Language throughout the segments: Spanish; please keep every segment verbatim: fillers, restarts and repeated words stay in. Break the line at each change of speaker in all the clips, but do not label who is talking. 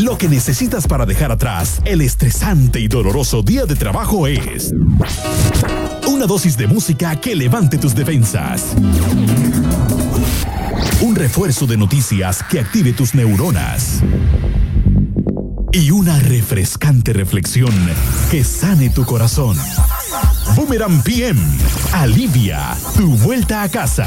Lo que necesitas para dejar atrás el estresante y doloroso día de trabajo es una dosis de música que levante tus defensas, un refuerzo de noticias que active tus neuronas y una refrescante reflexión que sane tu corazón. Boomerang P M alivia tu vuelta a casa.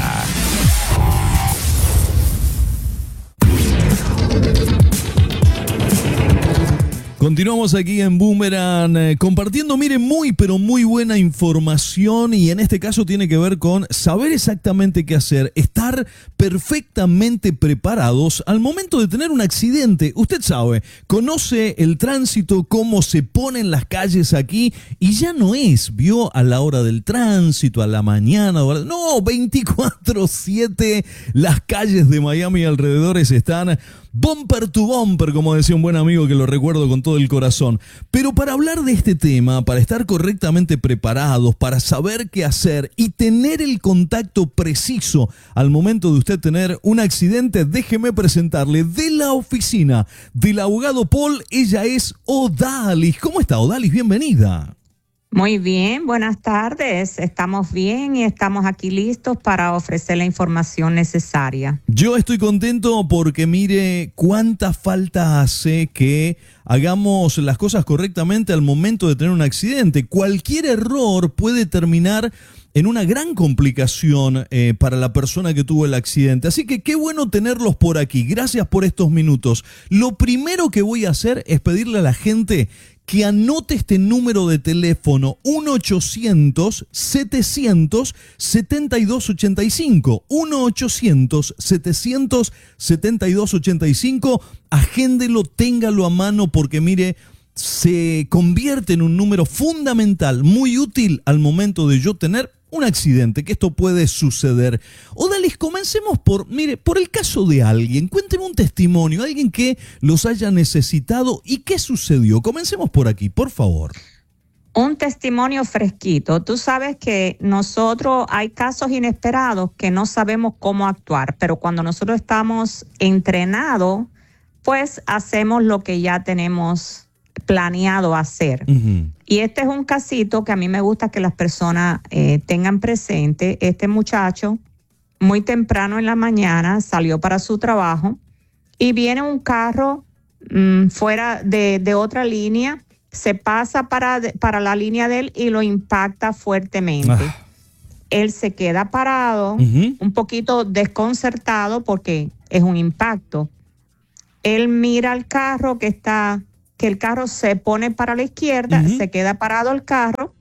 Continuamos aquí en Boomerang eh, compartiendo, mire, muy pero muy buena información, y en este caso tiene que ver con saber exactamente qué hacer, estar perfectamente preparados al momento de tener un accidente. Usted sabe, conoce el tránsito, cómo se ponen las calles aquí, y ya no es, vio, a la hora del tránsito, a la mañana, no, veinticuatro siete las calles de Miami y alrededores están bumper to bumper, como decía un buen amigo que lo recuerdo con todo el corazón. Pero para hablar de este tema, para estar correctamente preparados, para saber qué hacer y tener el contacto preciso al momento de usted tener un accidente, déjeme presentarle de la oficina del abogado Paul. Ella es Odalis. ¿Cómo está, Odalis? Bienvenida.
Muy bien, buenas tardes. Estamos bien y estamos aquí listos para ofrecer la información necesaria.
Yo estoy contento porque mire cuánta falta hace que hagamos las cosas correctamente al momento de tener un accidente. Cualquier error puede terminar en una gran complicación eh, para la persona que tuvo el accidente. Así que qué bueno tenerlos por aquí. Gracias por estos minutos. Lo primero que voy a hacer es pedirle a la gente que anote este número de teléfono: uno ochocientos setecientos setenta y dos ochenta y cinco. uno ochocientos setecientos setenta y dos ochenta y cinco. Agéndelo, téngalo a mano, porque mire, se convierte en un número fundamental, muy útil al momento de yo tener un accidente, que esto puede suceder. Odalis, comencemos por, mire, por el caso de alguien. Cuénteme un testimonio, alguien que los haya necesitado y qué sucedió. Comencemos por aquí, por favor.
Un testimonio fresquito. Tú sabes que nosotros hay casos inesperados que no sabemos cómo actuar, pero cuando nosotros estamos entrenados, pues hacemos lo que ya tenemos planeado hacer. Uh-huh. Y este es un casito que a mí me gusta que las personas eh, tengan presente. Este muchacho, muy temprano en la mañana, salió para su trabajo y viene un carro mmm, fuera de, de otra línea, se pasa para, para la línea de él y lo impacta fuertemente. Ah. Él se queda parado, uh-huh. un poquito desconcertado porque es un impacto. Él mira al carro que está... que el carro se pone para la izquierda, uh-huh. se queda parado el carro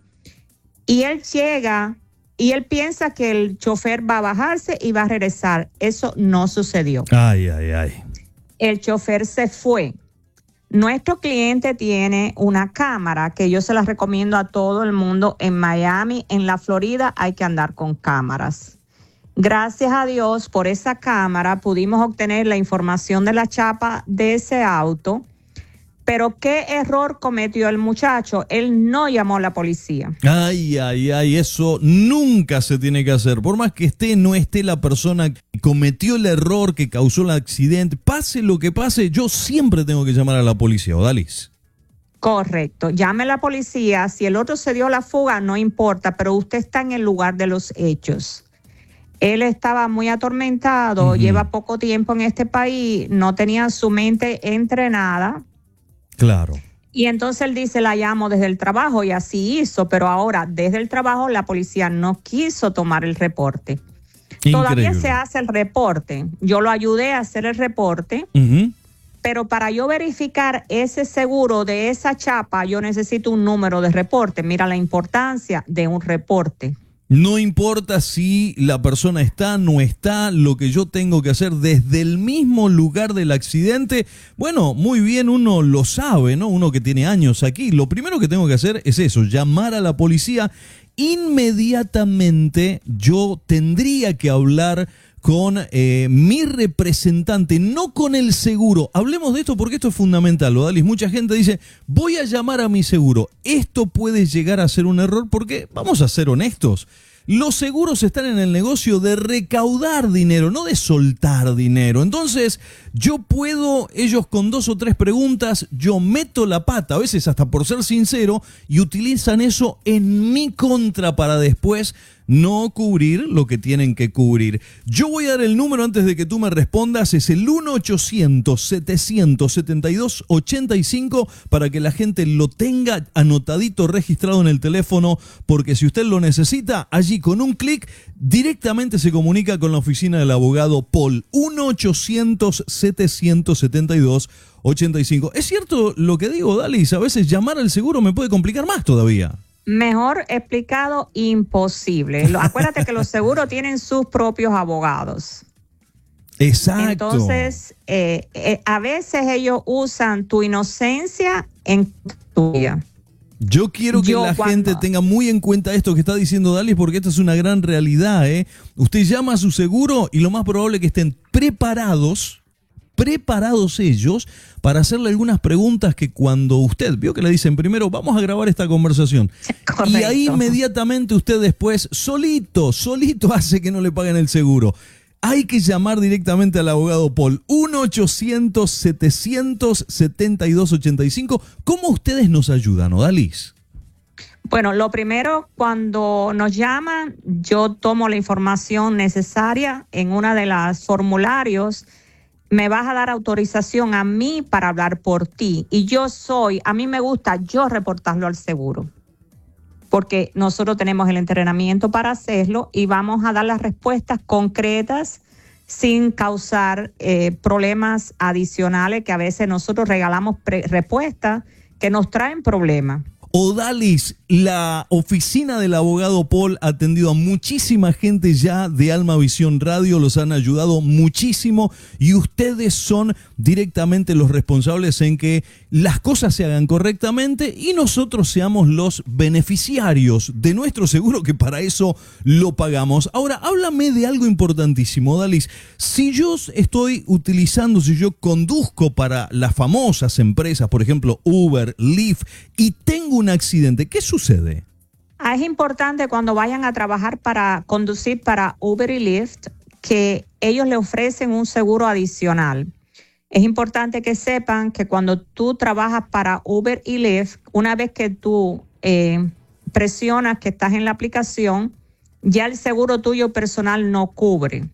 y él llega y él piensa que el chofer va a bajarse y va a regresar. Eso no sucedió.
Ay, ay, ay.
El chofer se fue. Nuestro cliente tiene una cámara que yo se la recomiendo a todo el mundo. En Miami, en la Florida, hay que andar con cámaras. Gracias a Dios por esa cámara pudimos obtener la información de la chapa de ese auto. Pero ¿qué error cometió el muchacho? Él no llamó a la policía.
Ay, ay, ay, eso nunca se tiene que hacer. Por más que esté, no esté la persona que cometió el error, que causó el accidente, pase lo que pase, yo siempre tengo que llamar a la policía, Odalis.
Correcto, llame a la policía. Si el otro se dio la fuga, no importa, pero usted está en el lugar de los hechos. Él estaba muy atormentado, uh-huh. lleva poco tiempo en este país, no tenía su mente entrenada.
Claro.
Y entonces él dice, la llamo desde el trabajo, y así hizo, pero ahora desde el trabajo la policía no quiso tomar el reporte. Increíble. Todavía se hace el reporte. Yo lo ayudé a hacer el reporte, uh-huh. pero para yo verificar ese seguro de esa chapa, yo necesito un número de reporte. Mira la importancia de un reporte.
No importa si la persona está, no está, lo que yo tengo que hacer desde el mismo lugar del accidente, bueno, muy bien, uno lo sabe, ¿no? Uno que tiene años aquí, lo primero que tengo que hacer es eso, llamar a la policía. Inmediatamente yo tendría que hablar con eh, mi representante, no con el seguro. Hablemos de esto porque esto es fundamental, Odalis. Mucha gente dice, voy a llamar a mi seguro. Esto puede llegar a ser un error porque, vamos a ser honestos, los seguros están en el negocio de recaudar dinero, no de soltar dinero. Entonces, yo puedo, ellos con dos o tres preguntas, yo meto la pata, a veces hasta por ser sincero, y utilizan eso en mi contra para después no cubrir lo que tienen que cubrir. Yo voy a dar el número antes de que tú me respondas, es el uno ochocientos, setecientos setenta y dos, ochenta y cinco, para que la gente lo tenga anotadito, registrado en el teléfono, porque si usted lo necesita, allí con un clic directamente se comunica con la oficina del abogado Paul. uno ochocientos, setecientos setenta y dos, ochenta y cinco. Es cierto lo que digo, Dalis, a veces llamar al seguro me puede complicar más todavía.
Mejor explicado, imposible. Lo, acuérdate que los seguros tienen sus propios abogados.
Exacto.
Entonces, eh, eh, a veces ellos usan tu inocencia en tuya.
Yo quiero que
Yo
la
cuando...
gente tenga muy en cuenta esto que está diciendo Dalis, porque esta es una gran realidad, ¿eh? Usted llama a su seguro y lo más probable es que estén preparados, preparados ellos para hacerle algunas preguntas que cuando usted vio que le dicen primero, vamos a grabar esta conversación.
Correcto.
Y ahí inmediatamente usted después solito, solito hace que no le paguen el seguro. Hay que llamar directamente al abogado Paul. uno ochocientos, setecientos setenta y dos, ochenta y cinco. ¿Cómo ustedes nos ayudan, Odalis?
Bueno, lo primero, cuando nos llaman, yo tomo la información necesaria en una de las formularios. Me vas a dar autorización a mí para hablar por ti. Y yo soy, a mí me gusta yo reportarlo al seguro, porque nosotros tenemos el entrenamiento para hacerlo y vamos a dar las respuestas concretas sin causar eh, problemas adicionales, que a veces nosotros regalamos pre- respuestas que nos traen problemas.
Odalis, la oficina del abogado Paul ha atendido a muchísima gente ya de Alma Visión Radio, los han ayudado muchísimo y ustedes son directamente los responsables en que las cosas se hagan correctamente y nosotros seamos los beneficiarios de nuestro seguro, que para eso lo pagamos. Ahora, háblame de algo importantísimo, Odalis. Si yo estoy utilizando, si yo conduzco para las famosas empresas, por ejemplo Uber, Lyft, y tengo un accidente, ¿qué sucede?
Es importante cuando vayan a trabajar para conducir para Uber y Lyft que ellos le ofrecen un seguro adicional. Es importante que sepan que cuando tú trabajas para Uber y Lyft, una vez que tú eh, presionas que estás en la aplicación, ya el seguro tuyo personal no cubre.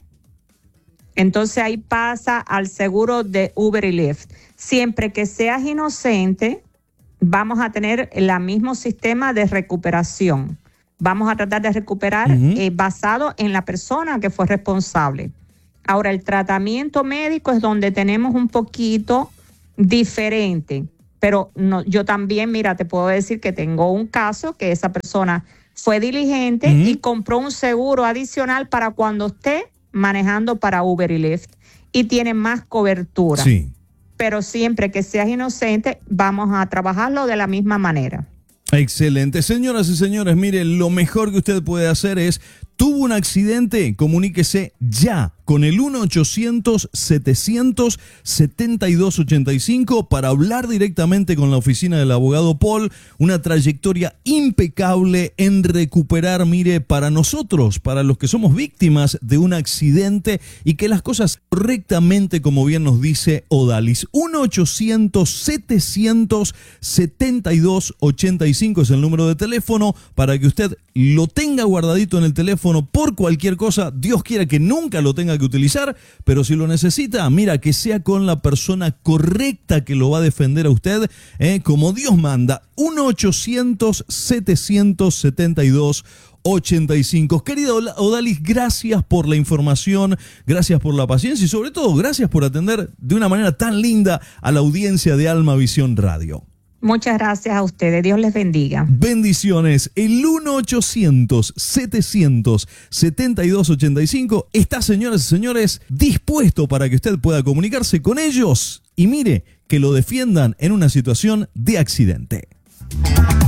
Entonces ahí pasa al seguro de Uber y Lyft. Siempre que seas inocente, vamos a tener el mismo sistema de recuperación. Vamos a tratar de recuperar uh-huh. eh, basado en la persona que fue responsable. Ahora, el tratamiento médico es donde tenemos un poquito diferente, pero no, yo también, mira, te puedo decir que tengo un caso que esa persona fue diligente uh-huh. y compró un seguro adicional para cuando esté manejando para Uber y Lyft y tiene más cobertura.
Sí.
Pero siempre que seas inocente, vamos a trabajarlo de la misma manera.
Excelente. Señoras y señores, mire, lo mejor que usted puede hacer es, tuvo un accidente, comuníquese ya con el uno ochocientos, setecientos setenta y dos, ochenta y cinco para hablar directamente con la oficina del abogado Paul. Una trayectoria impecable en recuperar, mire, para nosotros, para los que somos víctimas de un accidente y que las cosas correctamente, como bien nos dice Odalis. uno ochocientos, setecientos setenta y dos, ochenta y cinco es el número de teléfono para que usted lo tenga guardadito en el teléfono por cualquier cosa. Dios quiera que nunca lo tenga que utilizar, pero si lo necesita, mira, que sea con la persona correcta que lo va a defender a usted, eh, como Dios manda. uno ochocientos, setecientos setenta y dos, ochenta y cinco. Querida Odalis, gracias por la información, gracias por la paciencia y sobre todo gracias por atender de una manera tan linda a la audiencia de Alma Visión Radio.
Muchas gracias a ustedes. Dios les bendiga.
Bendiciones. El uno ochocientos, setecientos setenta y dos, ochenta y cinco está, señoras y señores, dispuesto para que usted pueda comunicarse con ellos y mire, que lo defiendan en una situación de accidente.